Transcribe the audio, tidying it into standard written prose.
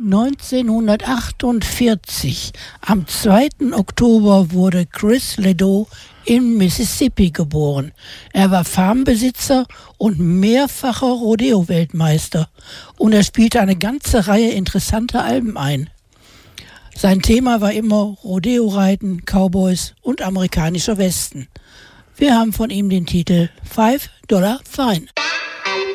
1948, am 2. Oktober, wurde Chris Ledoux in Mississippi geboren. Er war Farmbesitzer und mehrfacher Rodeo-Weltmeister und er spielte eine ganze Reihe interessanter Alben ein. Sein Thema war immer Rodeo-Reiten, Cowboys und amerikanischer Westen. Wir haben von ihm den Titel $5 Fine.